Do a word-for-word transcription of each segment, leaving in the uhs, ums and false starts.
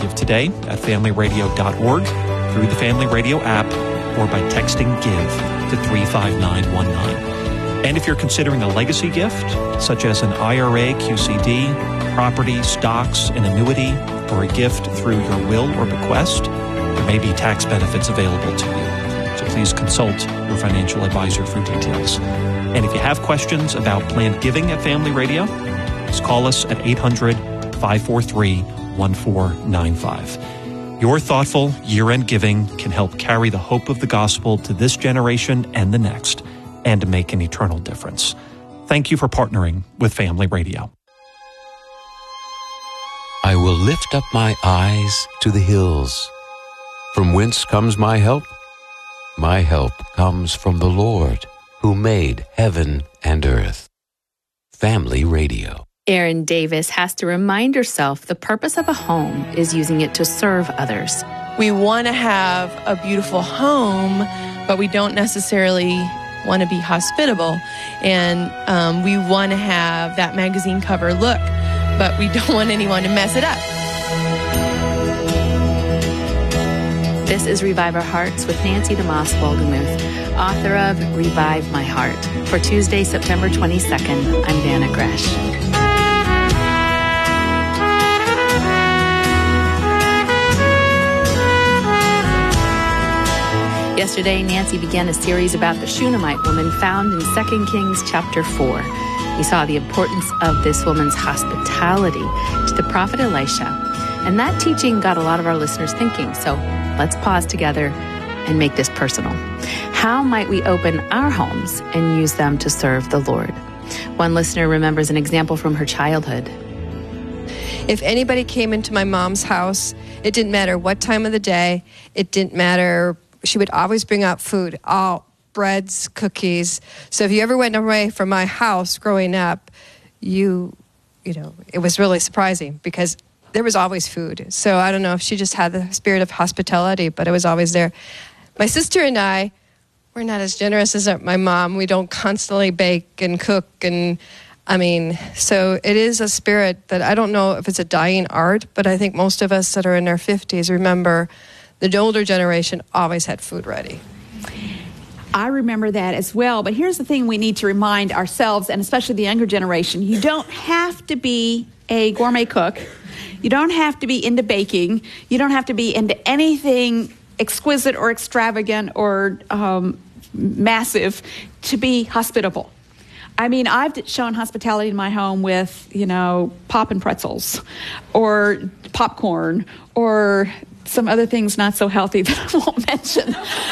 give today at family radio dot org, through the Family Radio app, or by texting GIVE to three five nine one nine. And if you're considering a legacy gift, such as an I R A, Q C D, property, stocks, an annuity, or a gift through your will or bequest, there may be tax benefits available to you. So please consult your financial advisor for details. And if you have questions about planned giving at Family Radio, just call us at eight hundred, five four three, one four nine five. Your thoughtful year-end giving can help carry the hope of the gospel to this generation and the next, and to make an eternal difference. Thank you for partnering with Family Radio. I will lift up my eyes to the hills. From whence comes my help? My help comes from the Lord, who made heaven and earth. Family Radio. Erin Davis has to remind herself the purpose of a home is using it to serve others. We want to have a beautiful home, but we don't necessarily want to be hospitable. And um, we want to have that magazine cover look, but we don't want anyone to mess it up. This is Revive Our Hearts with Nancy DeMoss Wolgemuth, author of Revive My Heart. For Tuesday, September twenty-second, I'm Vanna Gresh. Yesterday, Nancy began a series about the Shunammite woman found in Second Kings chapter four. We saw the importance of this woman's hospitality to the prophet Elisha. And that teaching got a lot of our listeners thinking. So let's pause together and make this personal. How might we open our homes and use them to serve the Lord? One listener remembers an example from her childhood. If anybody came into my mom's house, it didn't matter what time of the day. It didn't matter. She would always bring out food, all breads, cookies. So if you ever went away from my house growing up, you, you know, it was really surprising because there was always food. So I don't know if she just had the spirit of hospitality, but it was always there. My sister and I, we're not as generous as my mom. We don't constantly bake and cook. And I mean, so it is a spirit that I don't know if it's a dying art, but I think most of us that are in our fifties remember the older generation always had food ready. I remember that as well. But here's the thing we need to remind ourselves, and especially the younger generation. You don't have to be a gourmet cook. You don't have to be into baking. You don't have to be into anything exquisite or extravagant or um, massive to be hospitable. I mean, I've shown hospitality in my home with, you know, poppin' pretzels or popcorn or some other things not so healthy that I won't mention.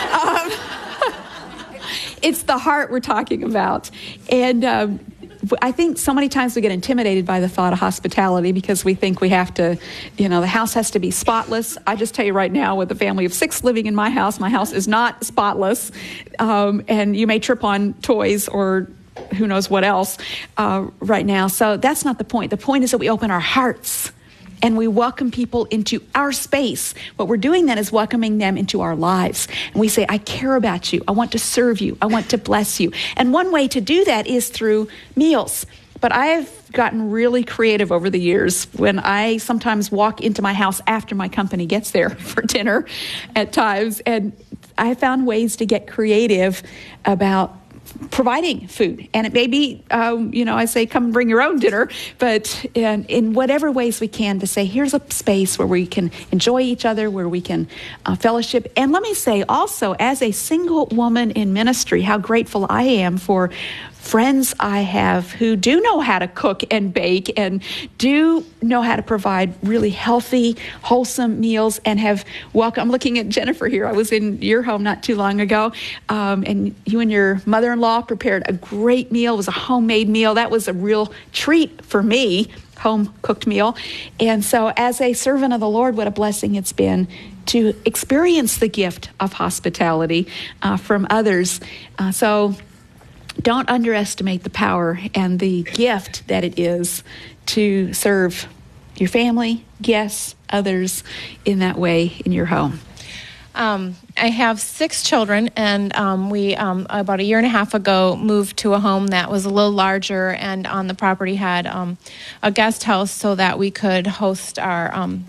um, it's the heart we're talking about. And um, I think so many times we get intimidated by the thought of hospitality because we think we have to, you know, the house has to be spotless. I just tell you right now, with a family of six living in my house, my house is not spotless. Um, and you may trip on toys or who knows what else uh, right now. So that's not the point. The point is that we open our hearts and we welcome people into our space. What we're doing then is welcoming them into our lives. And we say, I care about you. I want to serve you. I want to bless you. And one way to do that is through meals. But I've gotten really creative over the years when I sometimes walk into my house after my company gets there for dinner at times. And I found ways to get creative about providing food. And it may be, um, you know, I say, come bring your own dinner, but in, in whatever ways we can to say, here's a space where we can enjoy each other, where we can uh, fellowship. And let me say also, as a single woman in ministry, how grateful I am for friends I have who do know how to cook and bake and do know how to provide really healthy, wholesome meals and have welcome. I'm looking at Jennifer here. I was in your home not too long ago, um, and you and your mother-in-law prepared a great meal. It was a homemade meal. That was a real treat for me, home-cooked meal. And so as a servant of the Lord, what a blessing it's been to experience the gift of hospitality uh, from others. Uh, so don't underestimate the power and the gift that it is to serve your family, guests, others in that way in your home. Um, I have six children, and um, we, um, about a year and a half ago, moved to a home that was a little larger, and on the property had um, a guest house so that we could host our, um, my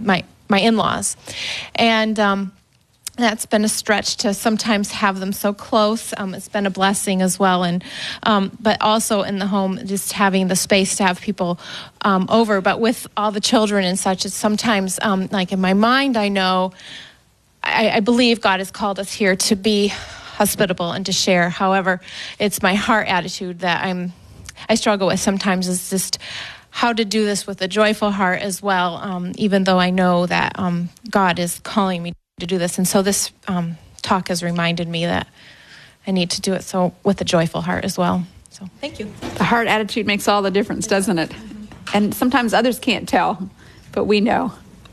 my in-laws. And um, that's been a stretch to sometimes have them so close. Um, it's been a blessing as well. And um, but also in the home, just having the space to have people um, over. But with all the children and such, it's sometimes, um, like in my mind, I know, I, I believe God has called us here to be hospitable and to share. However, it's my heart attitude that I'm, I struggle with sometimes, is just how to do this with a joyful heart as well, um, even though I know that um, God is calling me to do this. And so this um, talk has reminded me that I need to do it so with a joyful heart as well. So thank you. The heart attitude makes all the difference, doesn't it? And sometimes others can't tell, but we know.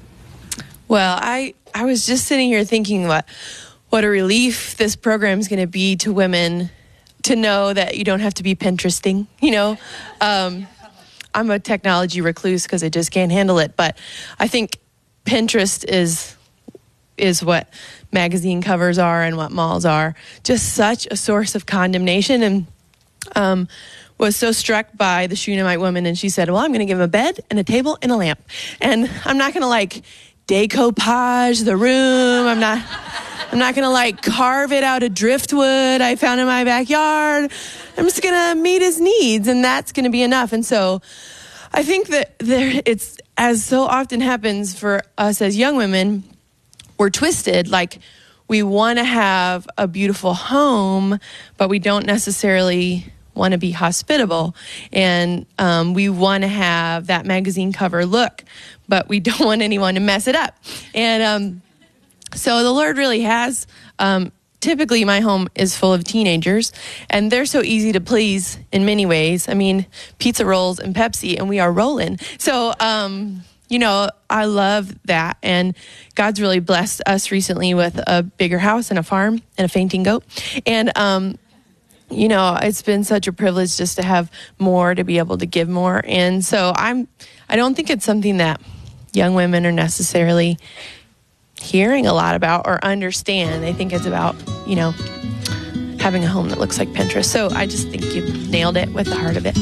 Well, I, I was just sitting here thinking what what a relief this program is going to be to women to know that you don't have to be Pinteresting, you know. Um, I'm a technology recluse because I just can't handle it, but I think Pinterest is is what magazine covers are and what malls are. Just such a source of condemnation. And um, was so struck by the Shunammite woman, and she said, well, I'm going to give him a bed and a table and a lamp. And I'm not going to like decoupage the room. I'm not I'm not going to like carve it out of driftwood I found in my backyard. I'm just going to meet his needs, and that's going to be enough. And so I think that there, it's, as so often happens for us as young women, we're twisted. Like, we want to have a beautiful home, but we don't necessarily want to be hospitable. And um, we want to have that magazine cover look, but we don't want anyone to mess it up. And um, so the Lord really has, um, typically my home is full of teenagers, and they're so easy to please in many ways. I mean, pizza rolls and Pepsi, and we are rolling. So, um, you know, I love that. And God's really blessed us recently with a bigger house and a farm and a fainting goat. And, um, you know, it's been such a privilege just to have more, to be able to give more. And so I'm, I don't think it's something that young women are necessarily hearing a lot about or understand. I think it's about, you know, having a home that looks like Pinterest. So I just think you nailed it with the heart of it.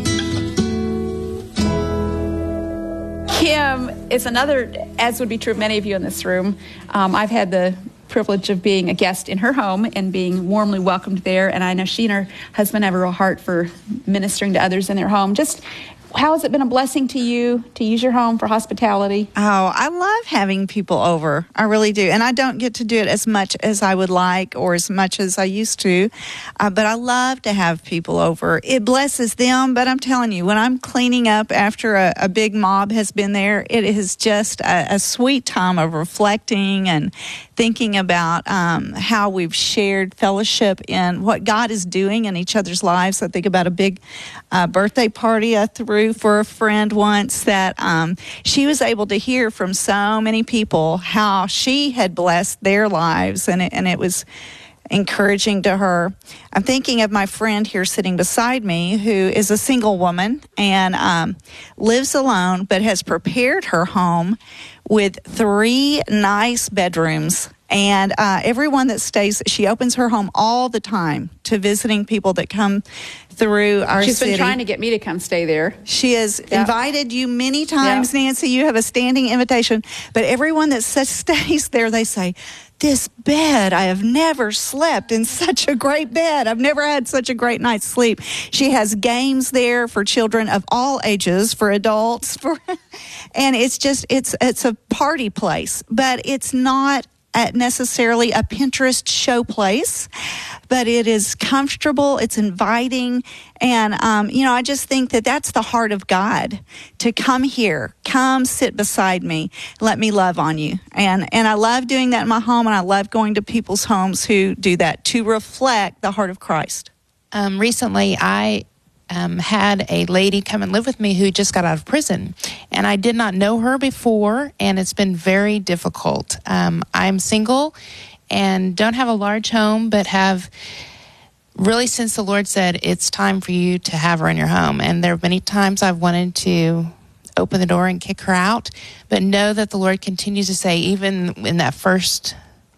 Kim is another, as would be true of many of you in this room. Um, I've had the privilege of being a guest in her home and being warmly welcomed there. And I know she and her husband have a real heart for ministering to others in their home. Just how has it been a blessing to you to use your home for hospitality? Oh, I love having people over. I really do. And I don't get to do it as much as I would like or as much as I used to. Uh, but I love to have people over. It blesses them. But I'm telling you, when I'm cleaning up after a, a big mob has been there, it is just a, a sweet time of reflecting and thinking about um, how we've shared fellowship in what God is doing in each other's lives. I think about a big uh, birthday party I threw for a friend once that um, she was able to hear from so many people how she had blessed their lives, and it, and it was encouraging to her. I'm thinking of my friend here sitting beside me who is a single woman and um, lives alone, but has prepared her home with three nice bedrooms. And uh, everyone that stays, she opens her home all the time to visiting people that come through our She's city. She's been trying to get me to come stay there. She has yep. invited you many times, yep. Nancy. You have a standing invitation. But everyone that stays there, they say, this bed, I have never slept in such a great bed. I've never had such a great night's sleep. She has games there for children of all ages, for adults, for, and it's just, it's it's a party place. But it's not at necessarily a Pinterest show place, but it is comfortable, it's inviting, and um, you know, I just think that that's the heart of God, to come here, come sit beside me, let me love on you. And and I love doing that in my home, and I love going to people's homes who do that to reflect the heart of Christ. Um, recently, I Um, had a lady come and live with me who just got out of prison, and I did not know her before, and it's been very difficult. Um, I'm single and don't have a large home, but have really, since the Lord said it's time for you to have her in your home, and there are many times I've wanted to open the door and kick her out, but know that the Lord continues to say, even in that first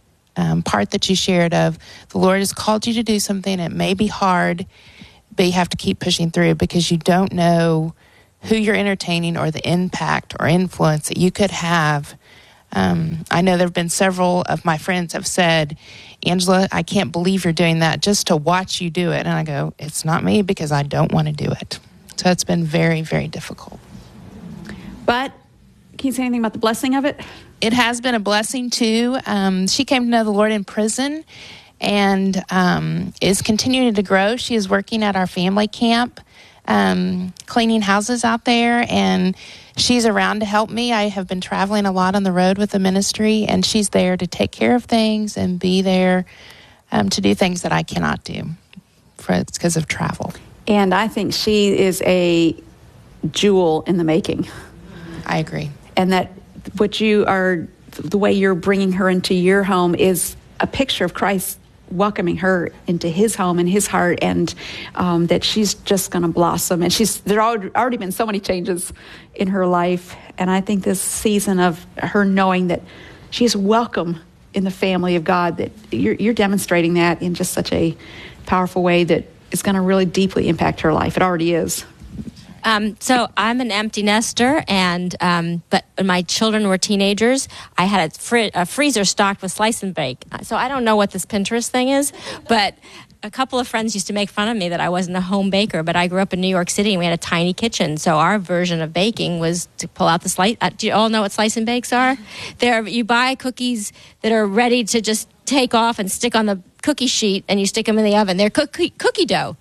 um, part that you shared of, the Lord has called you to do something, it may be hard, but you have to keep pushing through, because you don't know who you're entertaining or the impact or influence that you could have Um, I know there have been several of my friends have said, Angela, I can't believe you're doing that just to watch you do it. And I go, it's not me because I don't want to do it. So it's been very, very difficult. But can you say anything about the blessing of it? It has been a blessing, too. Um, she came to know the Lord in prison and um, is continuing to grow. She is working at our family camp, um, cleaning houses out there, and she's around to help me. I have been traveling a lot on the road with the ministry, and she's there to take care of things and be there um, to do things that I cannot do for because of travel. And I think she is a jewel in the making. I agree. And that what you are, the way you're bringing her into your home is a picture of Christ welcoming her into his home and his heart, and um, that she's just going to blossom. And she's there have already been so many changes in her life. And I think this season of her knowing that she's welcome in the family of God, that you're, you're demonstrating that in just such a powerful way that is going to really deeply impact her life. It already is. Um, so I'm an empty nester, and um, but when my children were teenagers, I had a, fr- a freezer stocked with slice and bake. So I don't know what this Pinterest thing is, but a couple of friends used to make fun of me that I wasn't a home baker, but I grew up in New York City and we had a tiny kitchen. So our version of baking was to pull out the slice. Uh, do you all know what slice and bakes are? They're, you buy cookies that are ready to just take off and stick on the cookie sheet, and you stick them in the oven. They're cookie, cookie dough.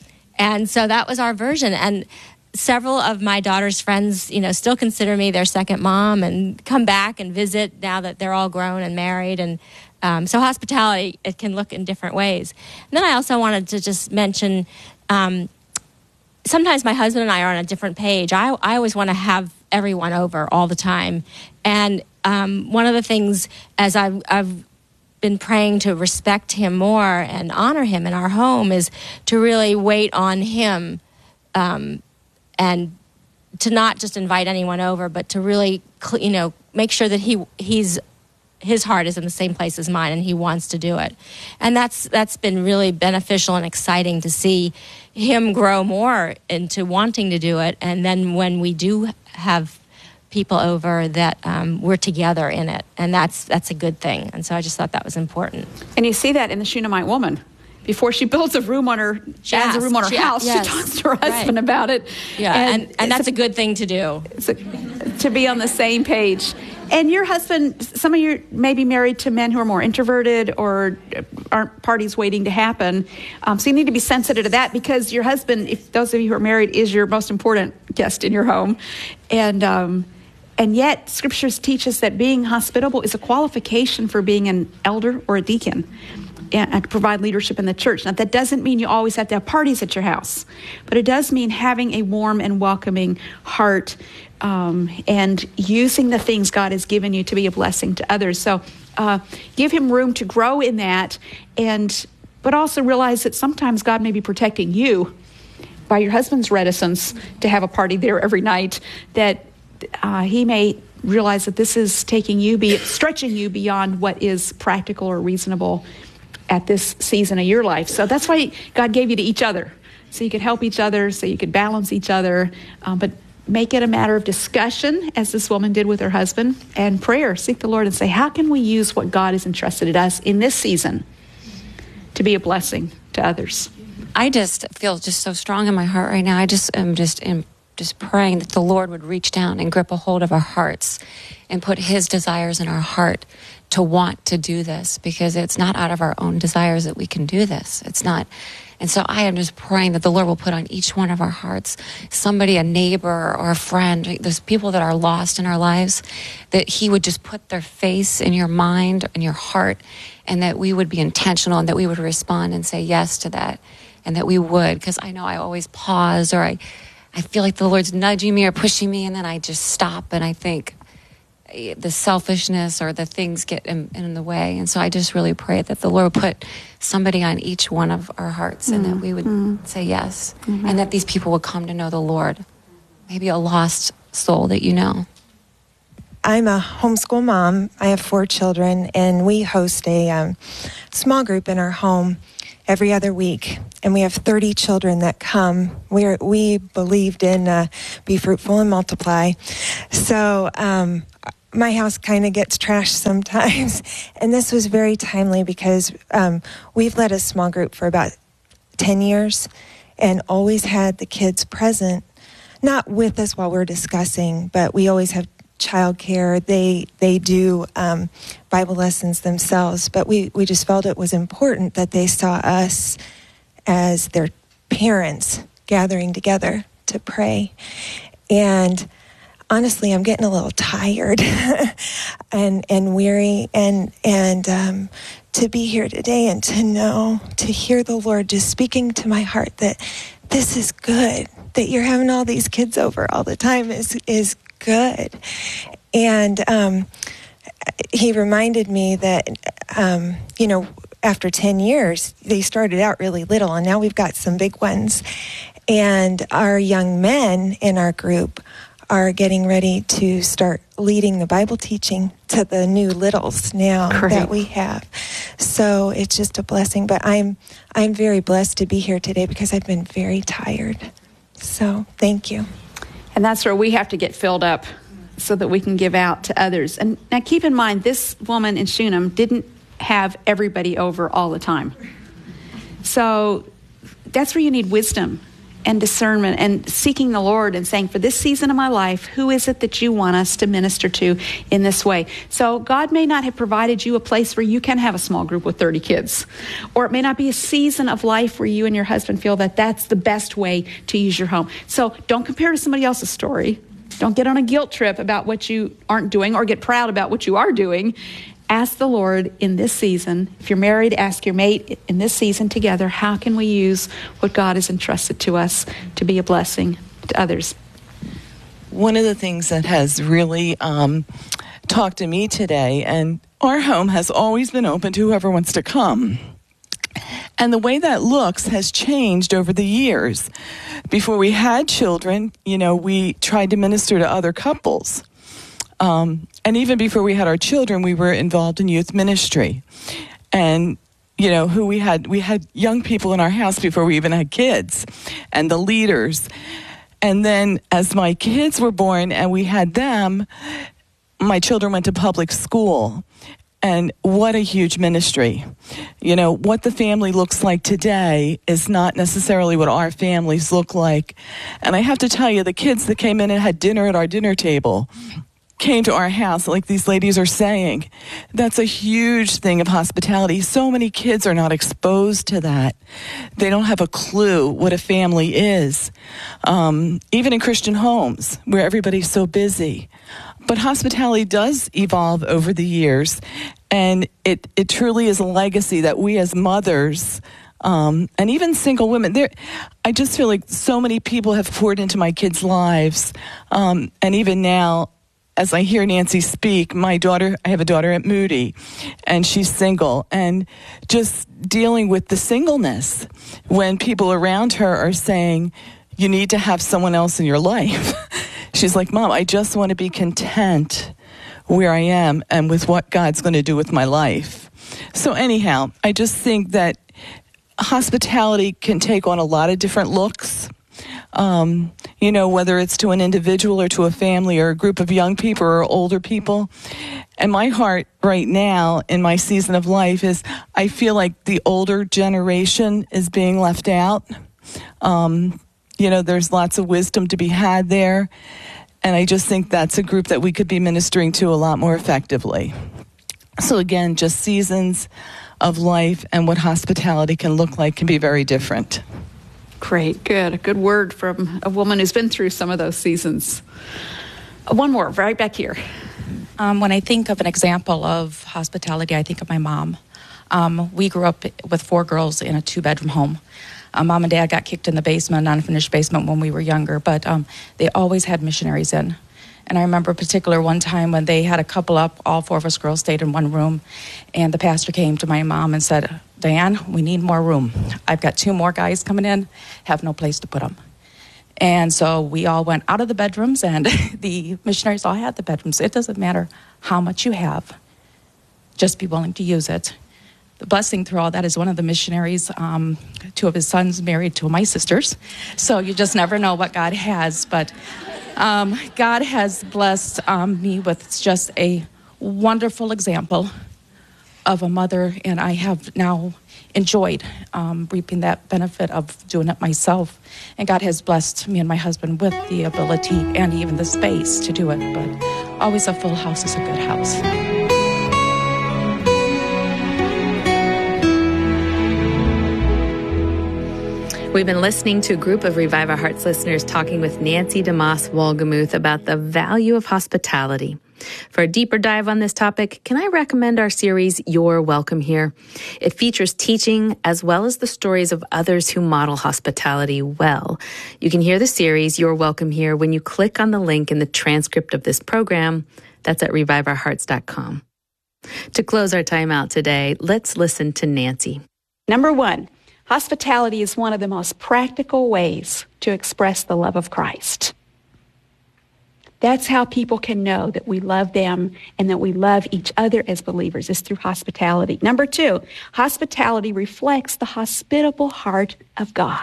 And so that was our version. And several of my daughter's friends, you know, still consider me their second mom and come back and visit now that they're all grown and married. And um, so hospitality, it can look in different ways. And then I also wanted to just mention, um, sometimes my husband and I are on a different page. I, I always want to have everyone over all the time. And um, one of the things, as I've, I've been praying to respect him more and honor him in our home, is to really wait on him, um, and to not just invite anyone over, but to really, you know, make sure that he he's his heart is in the same place as mine, and he wants to do it. And that's that's been really beneficial and exciting to see him grow more into wanting to do it. And then when we do have people over, that um, we're together in it, and that's that's a good thing. And so I just thought that was important. And you see that in the Shunammite woman. Before she builds a room on her, she adds a room on her she, house, yes. she talks to her husband right. about it. Yeah, and, and, and that's a, a good thing to do. A, to be on the same page. And your husband, some of you may be married to men who are more introverted or aren't parties waiting to happen. Um, so you need to be sensitive to that, because your husband, if those of you who are married, is your most important guest in your home. And um, and yet, scriptures teach us that being hospitable is a qualification for being an elder or a deacon, and to provide leadership in the church. Now, that doesn't mean you always have to have parties at your house, but it does mean having a warm and welcoming heart, um, and using the things God has given you to be a blessing to others. So uh, give him room to grow in that, and but also realize that sometimes God may be protecting you by your husband's reticence to have a party there every night, that uh, he may realize that this is taking you, be stretching you beyond what is practical or reasonable at this season of your life. So that's why God gave you to each other, so you could help each other, so you could balance each other, um, but make it a matter of discussion, as this woman did with her husband, and prayer. Seek the Lord and say, how can we use what God has entrusted in us in this season to be a blessing to others? I just feel just so strong in my heart right now. I just am just in, just praying that the Lord would reach down and grip a hold of our hearts and put his desires in our heart to want to do this, because it's not out of our own desires that we can do this. It's not. And so I am just praying that the Lord will put on each one of our hearts somebody, a neighbor or a friend, those people that are lost in our lives, that he would just put their face in your mind, in your heart, and that we would be intentional, and that we would respond and say yes to that, and that we would, because I know I always pause, or I, I feel like the Lord's nudging me or pushing me, and then I just stop and I think, the selfishness or the things get in, in the way. And so I just really pray that the Lord would put somebody on each one of our hearts, and mm-hmm. that we would mm-hmm. say yes, mm-hmm. and that these people would come to know the Lord. Maybe a lost soul that you know. I'm a homeschool mom. I have four children, and we host a um, small group in our home every other week, and we have thirty children that come. We we believed in uh, be fruitful and multiply. So um, my house kind of gets trashed sometimes. And this was very timely because um, we've led a small group for about ten years and always had the kids present, not with us while we're discussing, but we always have childcare. They they do um, Bible lessons themselves, but we, we just felt it was important that they saw us as their parents gathering together to pray. And honestly, I'm getting a little tired and and weary, and and um, to be here today and to know, to hear the Lord just speaking to my heart that this is good, that you're having all these kids over all the time is is good. And um, he reminded me that, um, you know, after ten years, they started out really little, and now we've got some big ones. And our young men in our group are getting ready to start leading the Bible teaching to the new littles now Great. That we have. So it's just a blessing. But I'm I'm very blessed to be here today because I've been very tired. So thank you. And that's where we have to get filled up so that we can give out to others. And now keep in mind, this woman in Shunem didn't have everybody over all the time. So that's where you need wisdom and discernment and seeking the Lord and saying, for this season of my life, who is it that you want us to minister to in this way? So God may not have provided you a place where you can have a small group with thirty kids. Or it may not be a season of life where you and your husband feel that that's the best way to use your home. So don't compare to somebody else's story. Don't get on a guilt trip about what you aren't doing or get proud about what you are doing. Ask the Lord in this season, if you're married, ask your mate in this season together, how can we use what God has entrusted to us to be a blessing to others? One of the things that has really um, talked to me today, and our home has always been open to whoever wants to come. And the way that looks has changed over the years. Before we had children, you know, we tried to minister to other couples. Um, and even before we had our children, we were involved in youth ministry. And, you know, who we had, we had young people in our house before we even had kids, and the leaders. And then as my kids were born and we had them, my children went to public school. And what a huge ministry. You know, what the family looks like today is not necessarily what our families look like. And I have to tell you, the kids that came in and had dinner at our dinner table came to our house, like these ladies are saying. That's a huge thing of hospitality. So many kids are not exposed to that. They don't have a clue what a family is. Um, even in Christian homes, where everybody's so busy. But hospitality does evolve over the years, and it, it truly is a legacy that we as mothers, um, and even single women, there, I just feel like so many people have poured into my kids' lives, um, and even now, as I hear Nancy speak, my daughter, I have a daughter at Moody, and she's single, and just dealing with the singleness when people around her are saying, you need to have someone else in your life. She's like, Mom, I just want to be content where I am and with what God's going to do with my life. So anyhow, I just think that hospitality can take on a lot of different looks. Um, you know, whether it's to an individual or to a family or a group of young people or older people. And my heart right now in my season of life is I feel like the older generation is being left out. Um, you know, there's lots of wisdom to be had there. And I just think that's a group that we could be ministering to a lot more effectively. So again, just seasons of life and what hospitality can look like can be very different. Great, good. A good word from a woman who's been through some of those seasons. One more, right back here. Um, when I think of an example of hospitality, I think of my mom. Um, we grew up with four girls in a two-bedroom home. Um, Mom and Dad got kicked in the basement, unfinished basement when we were younger, but um, they always had missionaries in. And I remember a particular one time when they had a couple up, all four of us girls stayed in one room, and the pastor came to my mom and said, Diane, we need more room. I've got two more guys coming in, have no place to put them. And so we all went out of the bedrooms, and the missionaries all had the bedrooms. It doesn't matter how much you have, just be willing to use it. the blessing through all that is one of the missionaries, um, two of his sons married to my sisters. So you just never know what God has. But um, God has blessed um, me with just a wonderful example of a mother, and I have now enjoyed um, reaping that benefit of doing it myself. And God has blessed me and my husband with the ability and even the space to do it. But always a full house is a good house. We've been listening to a group of Revive Our Hearts listeners talking with Nancy DeMoss Wolgemuth about the value of hospitality. For a deeper dive on this topic, can I recommend our series, You're Welcome Here? It features teaching as well as the stories of others who model hospitality well. You can hear the series, You're Welcome Here, when you click on the link in the transcript of this program. That's at revive our hearts dot com. To close our time out today, let's listen to Nancy. Number one, hospitality is one of the most practical ways to express the love of Christ. That's how people can know that we love them and that we love each other as believers, is through hospitality. Number two, hospitality reflects the hospitable heart of God.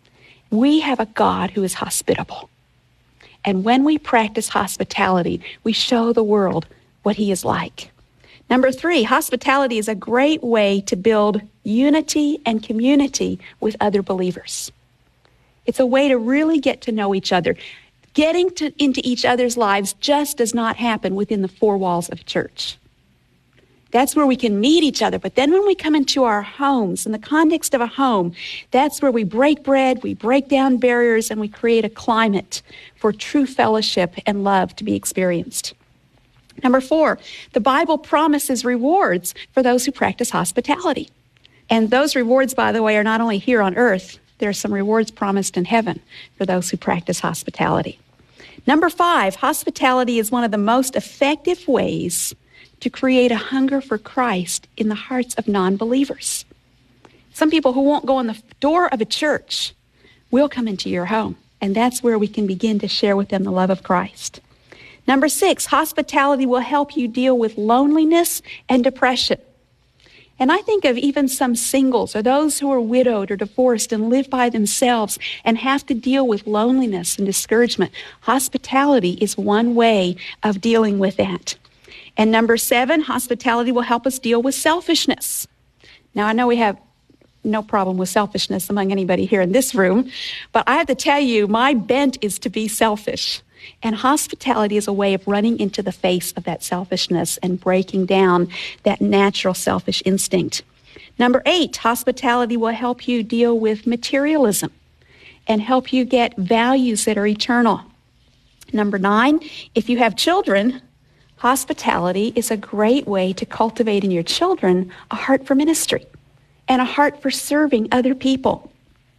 We have a God who is hospitable. And when we practice hospitality, we show the world what he is like. Number three, hospitality is a great way to build unity and community with other believers. It's a way to really get to know each other. Getting to, into each other's lives just does not happen within the four walls of church. That's where we can meet each other. But then when we come into our homes, in the context of a home, that's where we break bread, we break down barriers, and we create a climate for true fellowship and love to be experienced. Number four, the Bible promises rewards for those who practice hospitality. And those rewards, by the way, are not only here on earth. There are some rewards promised in heaven for those who practice hospitality. Number five, hospitality is one of the most effective ways to create a hunger for Christ in the hearts of non-believers. Some people who won't go in the door of a church will come into your home, and that's where we can begin to share with them the love of Christ. Number six, hospitality will help you deal with loneliness and depression. And I think of even some singles or those who are widowed or divorced and live by themselves and have to deal with loneliness and discouragement. Hospitality is one way of dealing with that. And number seven, hospitality will help us deal with selfishness. Now, I know we have no problem with selfishness among anybody here in this room, but I have to tell you, my bent is to be selfish. And hospitality is a way of running into the face of that selfishness and breaking down that natural selfish instinct. Number eight, hospitality will help you deal with materialism and help you get values that are eternal. Number nine, if you have children, hospitality is a great way to cultivate in your children a heart for ministry and a heart for serving other people.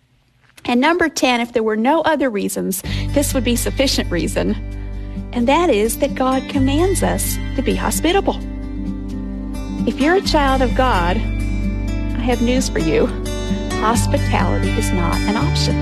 And number ten, if there were no other reasons, this would be sufficient reason, and that is that God commands us to be hospitable. If you're a child of God, I have news for you. Hospitality is not an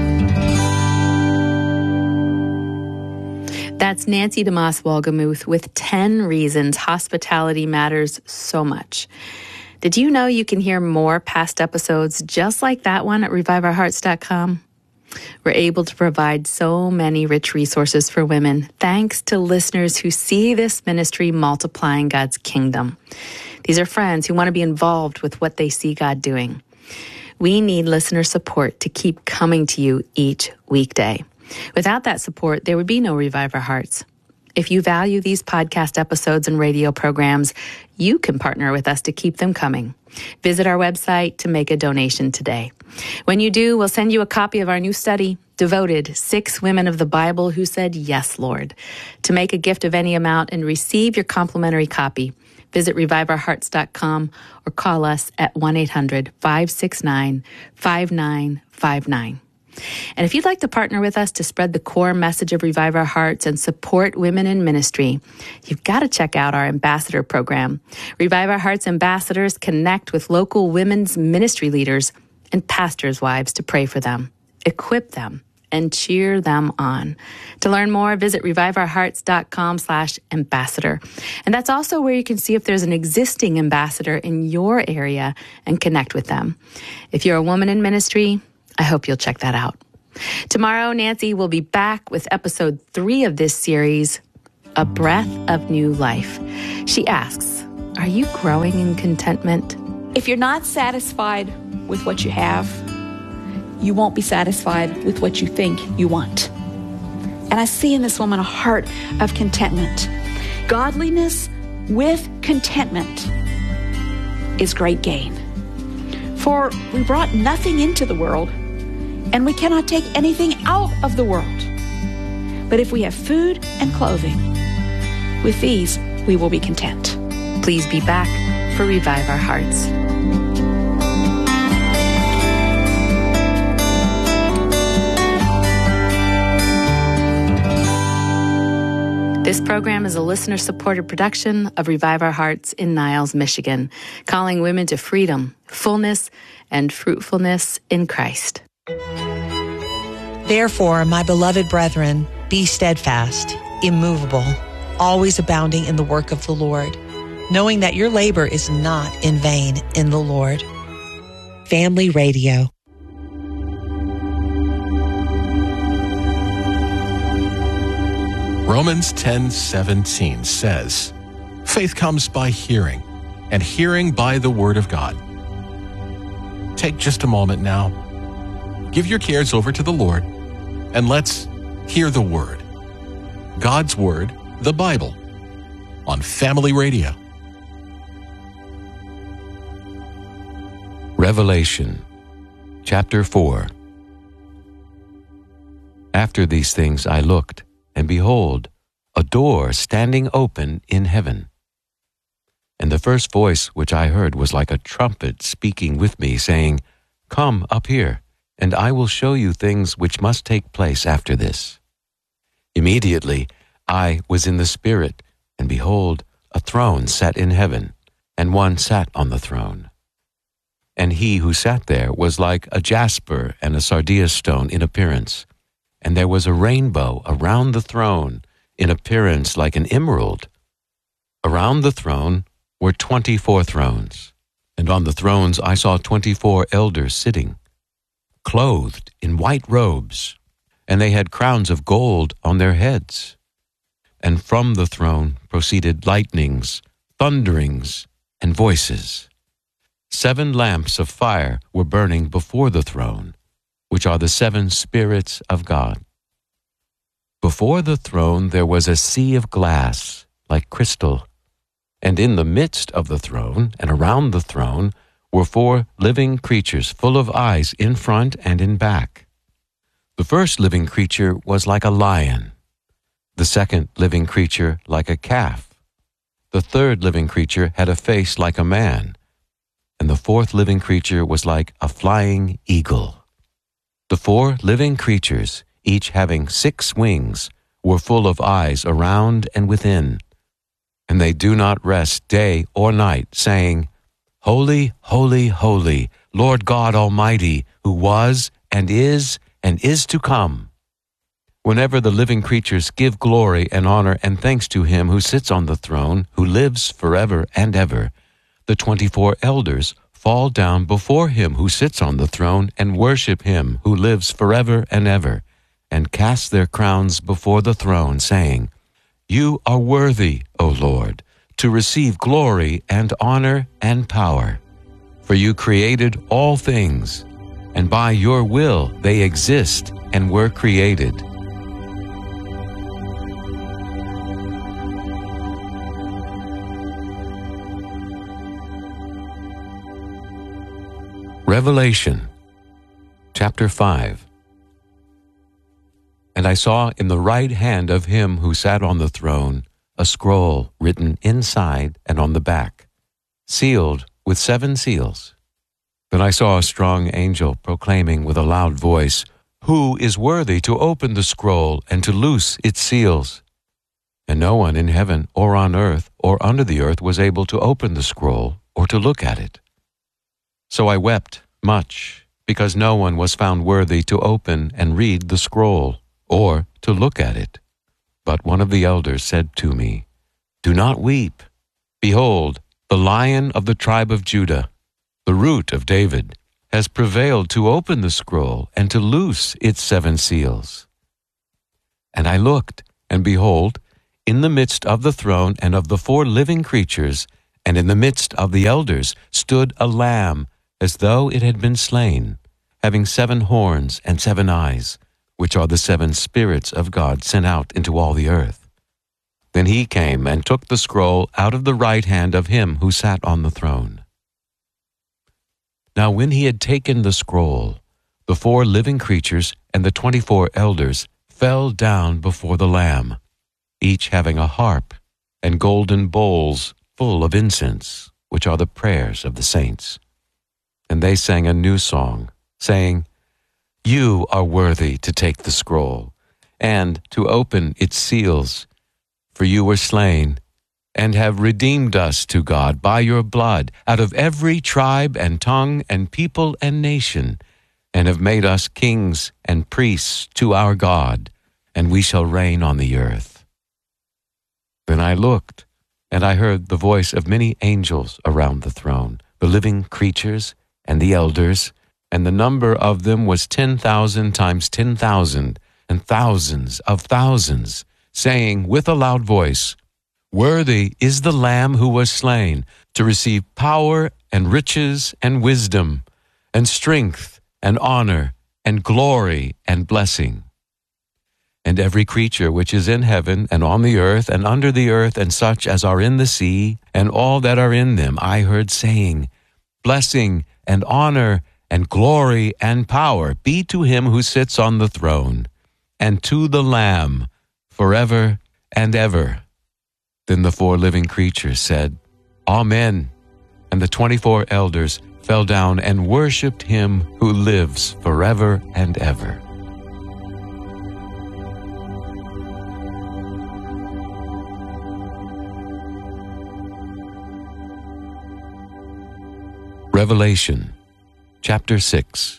option. That's Nancy DeMoss Wolgemuth with ten reasons hospitality matters so much. Did you know you can hear more past episodes just like that one at revive our hearts dot com? We're able to provide so many rich resources for women thanks to listeners who see this ministry multiplying God's kingdom. These are friends who want to be involved with what they see God doing. We need listener support to keep coming to you each weekday. Without that support, there would be no Revive Our Hearts. If you value these podcast episodes and radio programs, you can partner with us to keep them coming. Visit our website to make a donation today. When you do, we'll send you a copy of our new study, Devoted, Six Women of the Bible Who Said Yes, Lord. To make a gift of any amount and receive your complimentary copy, visit revive our hearts dot com or call us at one eight hundred, five six nine, five nine five nine. And if you'd like to partner with us to spread the core message of Revive Our Hearts and support women in ministry, you've got to check out our ambassador program. Revive Our Hearts ambassadors connect with local women's ministry leaders and pastors' wives to pray for them, equip them, and cheer them on. To learn more, visit reviveourhearts.com slash ambassador. And that's also where you can see if there's an existing ambassador in your area and connect with them. If you're a woman in ministry, I hope you'll check that out. Tomorrow, Nancy will be back with episode three of this series, A Breath of New Life. She asks, are you growing in contentment? If you're not satisfied with what you have, you won't be satisfied with what you think you want. And I see in this woman a heart of contentment. Godliness with contentment is great gain. For we brought nothing into the world, and we cannot take anything out of the world. But if we have food and clothing, with these we will be content. Please be back for Revive Our Hearts. This program is a listener-supported production of Revive Our Hearts in Niles, Michigan, calling women to freedom, fullness, and fruitfulness in Christ. Therefore, my beloved brethren, be steadfast, immovable, always abounding in the work of the Lord, knowing that your labor is not in vain in the Lord. Family Radio. Romans ten seventeen says, faith comes by hearing, and hearing by the Word of God. Take just a moment now. Give your cares over to the Lord, and let's hear the Word. God's Word, the Bible, on Family Radio. Revelation, chapter four. After these things I looked, and behold, a door standing open in heaven. And the first voice which I heard was like a trumpet speaking with me, saying, Come up here, and I will show you things which must take place after this. Immediately I was in the Spirit, and behold, a throne set in heaven, and one sat on the throne. And he who sat there was like a jasper and a sardius stone in appearance, and there was a rainbow around the throne, in appearance like an emerald. Around the throne were twenty-four thrones, and on the thrones I saw twenty-four elders sitting, clothed in white robes, and they had crowns of gold on their heads. And from the throne proceeded lightnings, thunderings, and voices. Seven lamps of fire were burning before the throne, which are the seven spirits of God. Before the throne there was a sea of glass, like crystal, and in the midst of the throne and around the throne were four living creatures full of eyes in front and in back. The first living creature was like a lion, the second living creature like a calf, the third living creature had a face like a man, and the fourth living creature was like a flying eagle. The four living creatures, each having six wings, were full of eyes around and within, and they do not rest day or night, saying, Holy, holy, holy, Lord God Almighty, who was and is and is to come. Whenever the living creatures give glory and honor and thanks to him who sits on the throne, who lives forever and ever, the twenty-four elders fall down before him who sits on the throne and worship him who lives forever and ever, and cast their crowns before the throne, saying, You are worthy, O Lord, to receive glory and honor and power. For you created all things, and by your will they exist and were created. Revelation, chapter five. And I saw in the right hand of him who sat on the throne a scroll written inside and on the back, sealed with seven seals. Then I saw a strong angel proclaiming with a loud voice, Who is worthy to open the scroll and to loose its seals? And no one in heaven or on earth or under the earth was able to open the scroll or to look at it. So I wept much because no one was found worthy to open and read the scroll, or to look at it. But one of the elders said to me, "Do not weep. Behold, the Lion of the tribe of Judah, the root of David, has prevailed to open the scroll and to loose its seven seals." And I looked, and behold, in the midst of the throne and of the four living creatures, and in the midst of the elders, stood a lamb, as though it had been slain, having seven horns and seven eyes, which are the seven spirits of God sent out into all the earth. Then he came and took the scroll out of the right hand of him who sat on the throne. Now when he had taken the scroll, the four living creatures and the twenty-four elders fell down before the Lamb, each having a harp and golden bowls full of incense, which are the prayers of the saints. And they sang a new song, saying, "You are worthy to take the scroll, and to open its seals, for you were slain, and have redeemed us to God by your blood out of every tribe and tongue and people and nation, and have made us kings and priests to our God, and we shall reign on the earth." Then I looked, and I heard the voice of many angels around the throne, the living creatures and the elders, and the number of them was ten thousand times ten thousand, and thousands of thousands, saying with a loud voice, "Worthy is the Lamb who was slain to receive power and riches and wisdom and strength and honor and glory and blessing." And every creature which is in heaven and on the earth and under the earth and such as are in the sea and all that are in them, I heard saying, "Blessing and honor and glory and power be to him who sits on the throne, and to the Lamb, forever and ever." Then the four living creatures said, "Amen." And the twenty-four elders fell down and worshipped him who lives forever and ever. Revelation, chapter six.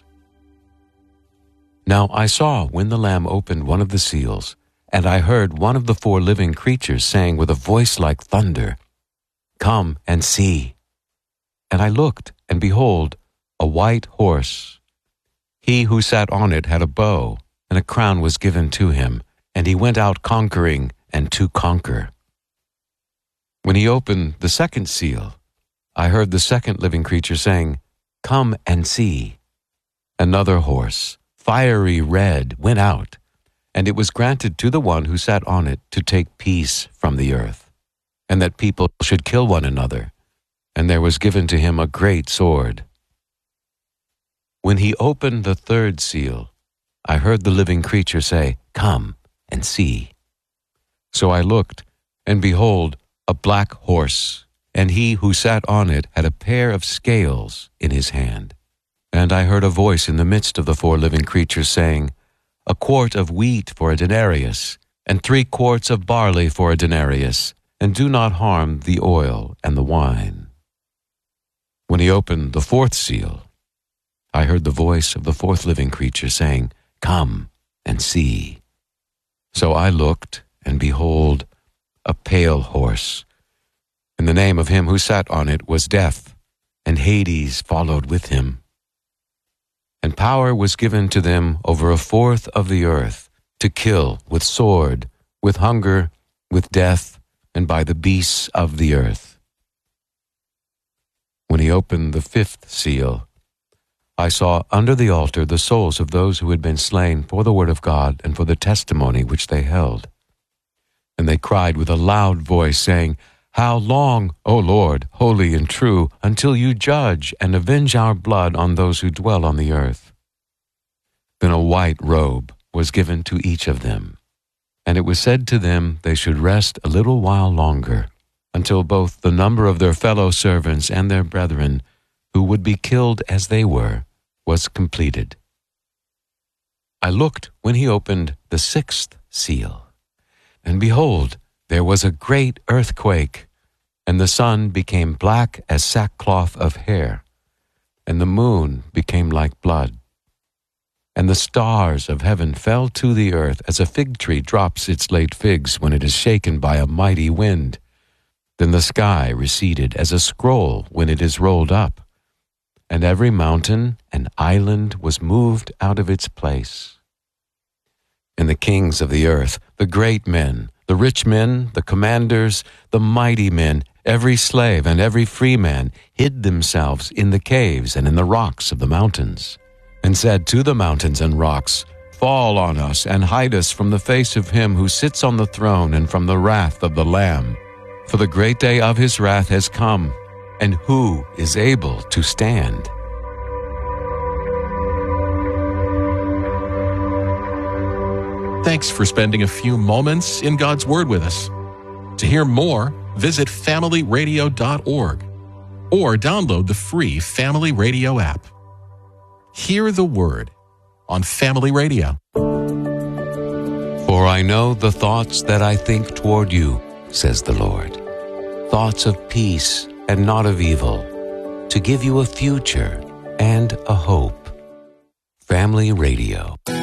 Now I saw when the Lamb opened one of the seals, and I heard one of the four living creatures saying with a voice like thunder, "Come and see." And I looked, and behold, a white horse. He who sat on it had a bow, and a crown was given to him, and he went out conquering and to conquer. When he opened the second seal, I heard the second living creature saying, "Come and see." Another horse, fiery red, went out, and it was granted to the one who sat on it to take peace from the earth, and that people should kill one another, and there was given to him a great sword. When he opened the third seal, I heard the living creature say, "Come and see." So I looked, and behold, a black horse, and he who sat on it had a pair of scales in his hand. And I heard a voice in the midst of the four living creatures saying, "A quart of wheat for a denarius, and three quarts of barley for a denarius, and do not harm the oil and the wine." When he opened the fourth seal, I heard the voice of the fourth living creature saying, "Come and see." So I looked, and behold, a pale horse, and the name of him who sat on it was Death, and Hades followed with him. And power was given to them over a fourth of the earth, to kill with sword, with hunger, with death, and by the beasts of the earth. When he opened the fifth seal, I saw under the altar the souls of those who had been slain for the word of God and for the testimony which they held. And they cried with a loud voice, saying, "How long, O Lord, holy and true, until you judge and avenge our blood on those who dwell on the earth?" Then a white robe was given to each of them, and it was said to them they should rest a little while longer, until both the number of their fellow servants and their brethren, who would be killed as they were, was completed. I looked when he opened the sixth seal, and behold, there was a great earthquake, and the sun became black as sackcloth of hair, and the moon became like blood. And the stars of heaven fell to the earth as a fig tree drops its late figs when it is shaken by a mighty wind. Then the sky receded as a scroll when it is rolled up, and every mountain and island was moved out of its place. And the kings of the earth, the great men, the rich men, the commanders, the mighty men, every slave and every free man, hid themselves in the caves and in the rocks of the mountains, and said to the mountains and rocks, Fall on us and hide us from the face of him who sits on the throne and from the wrath of the Lamb. For the great day of his wrath has come, and who is able to stand? Thanks for spending a few moments in God's Word with us. To hear more, visit family radio dot org or download the free Family Radio app. Hear the Word on Family Radio. For I know the thoughts that I think toward you, says the Lord, thoughts of peace and not of evil, to give you a future and a hope. Family Radio.